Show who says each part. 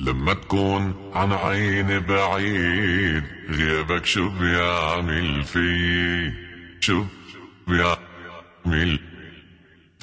Speaker 1: لما تكون عن عيني بعيد غيابك شو بيعمل في، شو بيعمل